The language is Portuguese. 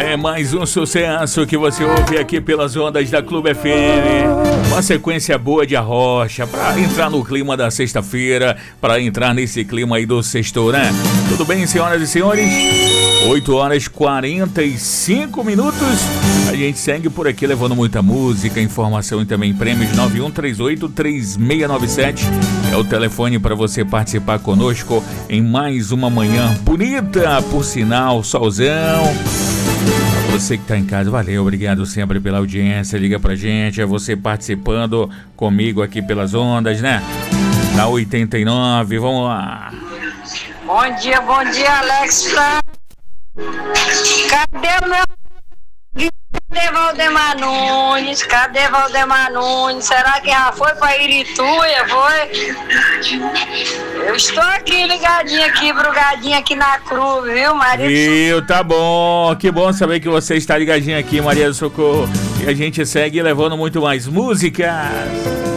É mais um sucesso que você ouve aqui pelas ondas da Clube FM. Uma sequência boa de arrocha para entrar no clima da sexta-feira, para entrar nesse clima aí do sextou, né? Tudo bem, senhoras e senhores? 8h45. A gente segue por aqui levando muita música, informação e também prêmios. 9138-3697 é o telefone para você participar conosco em mais uma manhã bonita, por sinal, solzão. Você que tá em casa, valeu, obrigado sempre pela audiência, liga pra gente, é você participando comigo aqui pelas ondas, né? Na 89, vamos lá. Bom dia, Alex. Cadê o meu... Cadê Valdemar Nunes? Será que já foi pra Irituia? Foi? Eu estou aqui ligadinho aqui, brugadinho aqui na cruz, viu, Maria? Viu, tá bom. Que bom saber que você está ligadinho aqui, Maria do Socorro. E a gente segue levando muito mais músicas.